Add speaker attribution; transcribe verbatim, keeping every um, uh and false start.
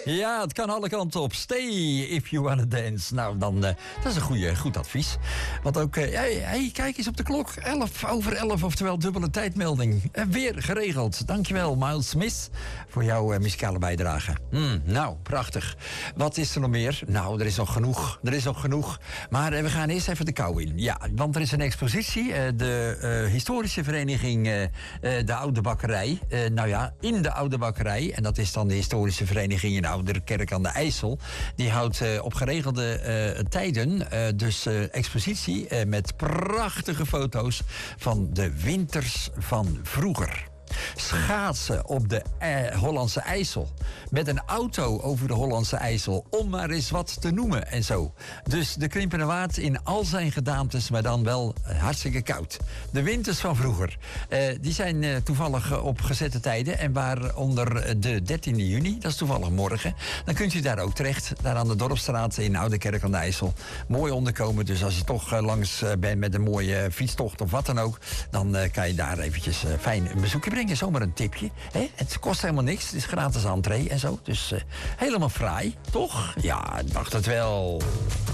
Speaker 1: Ja, het kan alle kanten op. Stay if you wanna dance. Nou, dan, uh, dat is een goeie, goed advies. Want ook, uh, hey, hey, kijk eens op de klok. elf over elf, oftewel dubbele tijdmelding. Uh, weer geregeld. Dankjewel, Miles Smith, voor jouw uh, muzikale bijdrage. Mm, nou, prachtig. Wat is er nog meer? Nou, er is nog genoeg. Er is nog genoeg. Maar uh, we gaan eerst even de kou in. Ja, want er is een expositie. Uh, de uh, historische vereniging uh, uh, De Oude Bakkerij. Uh, nou ja, in de Oude Bakkerij. En dat is dan de historische vereniging in de Oude Kerk aan de IJssel. Die houdt uh, op geregelde uh, tijden uh, dus uh, expositie uh, met prachtige foto's van de winters van vroeger. Schaatsen op de eh, Hollandse IJssel. Met een auto over de Hollandse IJssel. Om maar eens wat te noemen en zo. Dus de Krimpende Waard in al zijn gedaantes, maar dan wel hartstikke koud. De winters van vroeger. Uh, die zijn uh, toevallig uh, op gezette tijden. En waaronder de dertiende juni, dat is toevallig morgen. Dan kunt u daar ook terecht. Daar aan de Dorpsstraat in Oude Kerk aan de IJssel. Mooi onderkomen. Dus als je toch uh, langs uh, bent met een mooie fietstocht of wat dan ook. Dan uh, kan je daar eventjes uh, fijn een bezoekje brengen. Zomaar een tipje. Hè? Het kost helemaal niks. Het is gratis entree en zo. Dus uh, helemaal fraai, toch? Ja, ik dacht het wel.